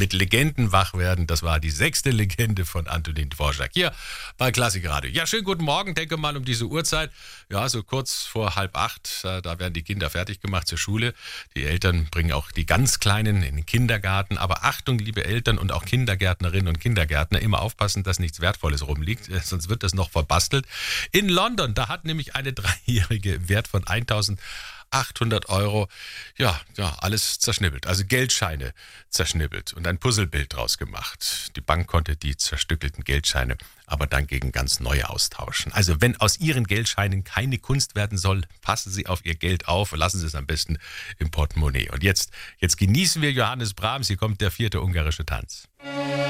mit Legenden wach werden. Das war die 6. Legende von Antonin Dvorak hier bei Klassik Radio. Ja, schönen guten Morgen. Denke mal um diese Uhrzeit, ja, so kurz vor 7:30, da werden die Kinder fertig gemacht zur Schule. Die Eltern bringen auch die ganz Kleinen in den Kindergarten. Aber Achtung, liebe Eltern und auch Kindergärtnerinnen und Kindergärtner, immer aufpassen, dass nichts Wertvolles rumliegt, sonst wird das noch verbastelt. In London, da hat nämlich eine Dreijährige Wert von 1.800 Euro, ja, alles zerschnibbelt, also Geldscheine zerschnibbelt und ein Puzzlebild draus gemacht. Die Bank konnte die zerstückelten Geldscheine aber dann gegen ganz neue austauschen. Also wenn aus Ihren Geldscheinen keine Kunst werden soll, passen Sie auf Ihr Geld auf, lassen Sie es am besten im Portemonnaie. Und jetzt genießen wir Johannes Brahms, hier kommt der 4. ungarische Tanz.